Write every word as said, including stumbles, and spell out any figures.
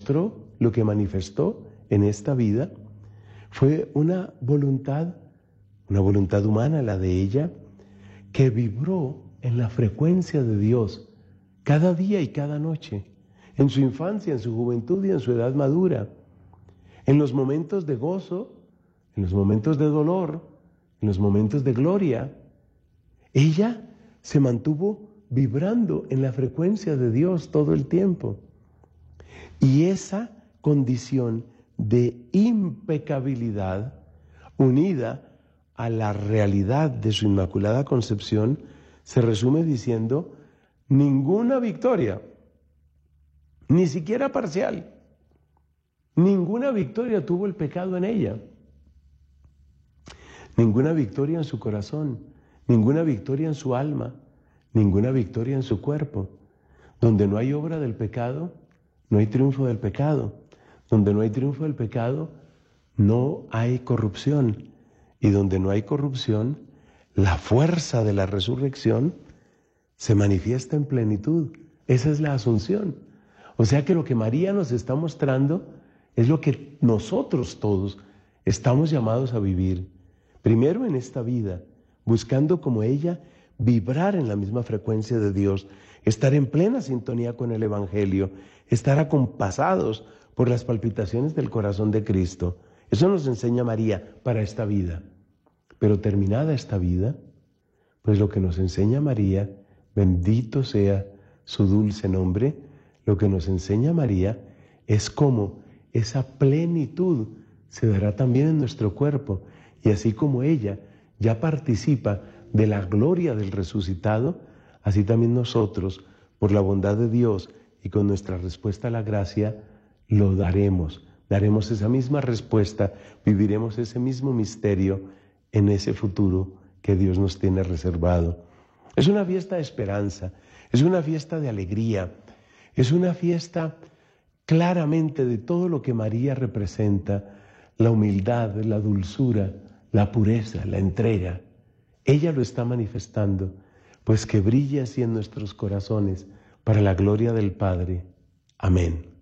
mostró, lo que manifestó en esta vida, fue una voluntad, una voluntad humana, la de ella, que vibró en la frecuencia de Dios cada día y cada noche, en su infancia, en su juventud y en su edad madura, en los momentos de gozo, en los momentos de dolor, en los momentos de gloria. Ella se mantuvo vibrando en la frecuencia de Dios todo el tiempo. Y esa condición de impecabilidad, unida a la realidad de su Inmaculada Concepción, se resume diciendo: ninguna victoria, ni siquiera parcial, ninguna victoria tuvo el pecado en ella. Ninguna victoria en su corazón, ninguna victoria en su alma, ninguna victoria en su cuerpo. Donde no hay obra del pecado, no hay triunfo del pecado. Donde no hay triunfo del pecado, no hay corrupción. Y donde no hay corrupción, la fuerza de la resurrección se manifiesta en plenitud. Esa es la asunción. O sea que lo que María nos está mostrando es lo que nosotros todos estamos llamados a vivir. Primero en esta vida, buscando como ella vibrar en la misma frecuencia de Dios, estar en plena sintonía con el Evangelio, estar acompasados por las palpitaciones del corazón de Cristo. Eso nos enseña María para esta vida. Pero terminada esta vida, pues lo que nos enseña María, bendito sea su dulce nombre, lo que nos enseña María es cómo esa plenitud se dará también en nuestro cuerpo. Y así como ella ya participa de la gloria del resucitado, así también nosotros, por la bondad de Dios y con nuestra respuesta a la gracia, lo daremos. Daremos esa misma respuesta, viviremos ese mismo misterio en ese futuro que Dios nos tiene reservado. Es una fiesta de esperanza, es una fiesta de alegría, es una fiesta claramente de todo lo que María representa: la humildad, la dulzura, la pureza, la entrega. Ella lo está manifestando, pues que brille así en nuestros corazones para la gloria del Padre. Amén.